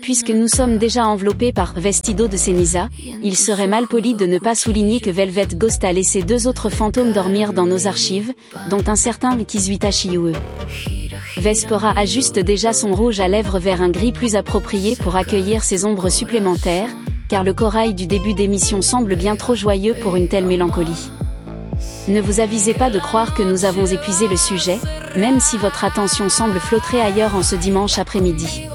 Puisque nous sommes déjà enveloppés par Vestido de Ceniza, il serait mal poli de ne pas souligner que Velvet Ghost a laissé 2 autres fantômes dormir dans nos archives, dont un certain Kizuitachi Yue. Vespera ajuste déjà son rouge à lèvres vers un gris plus approprié pour accueillir ces ombres supplémentaires, car le corail du début d'émission semble bien trop joyeux pour une telle mélancolie. Ne vous avisez pas de croire que nous avons épuisé le sujet, même si votre attention semble flotter ailleurs en ce dimanche après-midi.